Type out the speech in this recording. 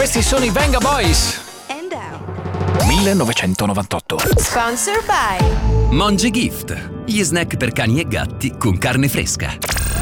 questi sono i Venga Boys. And out. 1998. Sponsored by Monge Gift, gli snack per cani e gatti con carne fresca.